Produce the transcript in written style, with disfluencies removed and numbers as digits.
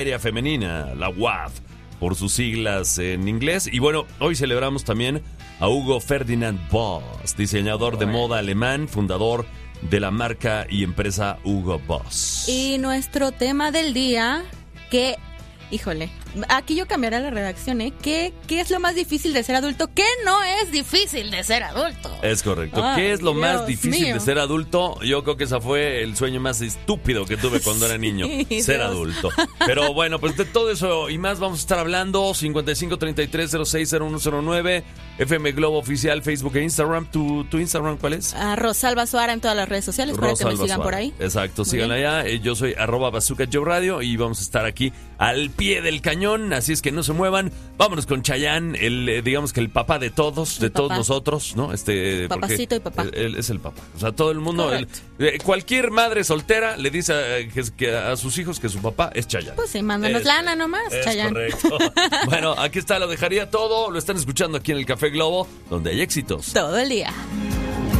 Aérea Femenina, la UAF, por sus siglas en inglés. Y bueno, hoy celebramos también a Hugo Ferdinand Boss, diseñador de moda alemán, fundador de la marca y empresa Hugo Boss. Y nuestro tema del día, que, híjole, aquí yo cambiaré la redacción, ¿eh? ¿Qué es lo más difícil de ser adulto? ¿Qué no es difícil de ser adulto? Es correcto. Ay, ¿Qué es lo más Dios difícil mío. de ser adulto? Yo creo que ese fue el sueño más estúpido que tuve cuando era niño, Sí, ser Dios. adulto. Pero bueno, pues de todo eso y más vamos a estar hablando. 5533060109, FM Globo Oficial, Facebook e Instagram. ¿Tu Instagram cuál es? A Rosalba Suara en todas las redes sociales para que me Rosalba sigan por Suárez. ahí. Exacto, Muy síganla allá. Yo soy @Bazooka Joe Radio y vamos a estar aquí al pie del cañón, así es que no se muevan. Vámonos con Chayanne, digamos que el papá de todos, de todos papá. nosotros, ¿no? Papacito porque y papá. Él es el papá. O sea, todo el mundo, Correcto. cualquier madre soltera le dice que a sus hijos que su papá es Chayanne. Pues sí, mándanos lana nomás, Es Chayanne. correcto. Bueno, aquí está, lo dejaría todo. Lo están escuchando aquí en el Café Globo, donde hay éxitos. Todo el día.